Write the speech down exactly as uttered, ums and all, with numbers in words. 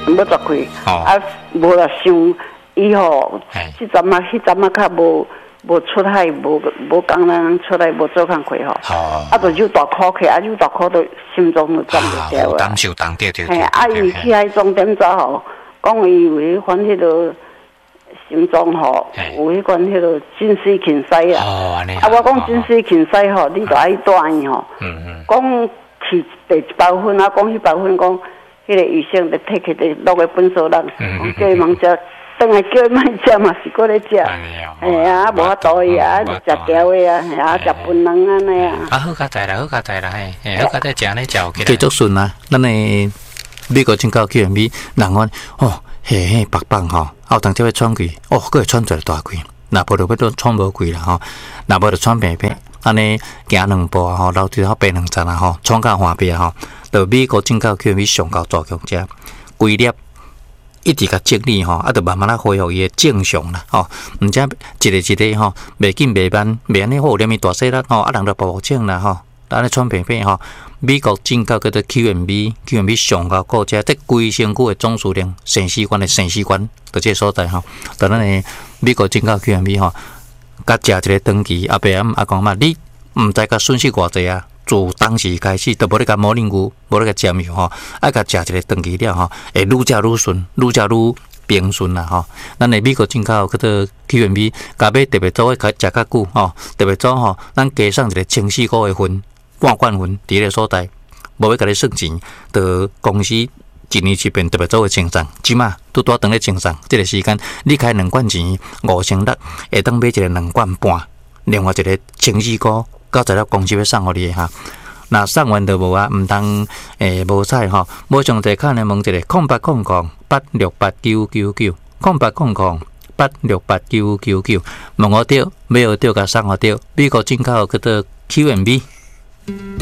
要绝开，啊，无啦想伊吼，即阵啊，迄阵啊较无无出海，无无工人出来，无做工课吼，啊，就有大苦去，啊，有大苦都心中就站不掉啊。 担受担对对。嘿， 啊，伊去迄终点走吼，讲伊有迄款迄个心脏吼，有迄款迄个真丝芹塞啦。哦，安尼。啊，我讲真丝芹塞吼，你著爱带伊吼。嗯嗯。讲去第一包分啊，讲迄包分讲。迄个医生就摕起就落个本所人，叫伊忙食，等下叫伊莫食嘛是搁咧食，哎呀，无法度伊啊，就食条的啊，啊食饭人安尼啊。 啊好佳哉啦，好佳哉啦，嘿，好佳哉食咧照起来。 继续顺啊，咱诶美国进口 Q M B， 人讲哦，嘿嘿白棒吼，啊有当时要喘气，哦，佫会喘出来大气，若无就要都喘无气啦吼，若无就喘平平，安尼行两步啊吼，楼梯头爬两层啊吼，喘到换边吼。到美国进口 Q M B 上到大强者，规粒一直甲整理吼，啊，就慢慢啊恢复伊诶正常啦吼。毋则一个一个吼，袂紧袂慢，袂安尼好连咪大细力吼，啊，人就保证啦吼，安尼喘平平吼。美国进口叫做 Q M B，Q M B 上到国者，这规身躯诶总数量，肾器官诶肾器官，就这所在吼。到咱诶美国进口 Q M B 吼，甲食一个长期，阿伯阿阿公嘛，你毋知甲损失偌济啊？自当时开始，都无咧甲morning牛，无咧甲煎油吼，爱甲食一个长期了吼，会愈食愈顺，愈食愈平顺啦吼。咱诶美国进口叫做 Q M B， 加买特别组诶，甲食较久吼，特别组吼，咱加上一个清洗股诶份，半罐份伫咧所在，无要甲你算钱，就公司一年一遍特别组诶清账，即马拄拄当咧清账，即个时间你开两罐钱五千六，会当买一个两罐半，另外一个清洗股。到材料公司要送互你哈，那送完就无啊，毋通诶无采吼，无上侪看咧问一个空八空空八六八九九九，空八空空八六八九九九，问我着，买好着甲送互着，美国进口叫做 Q M B。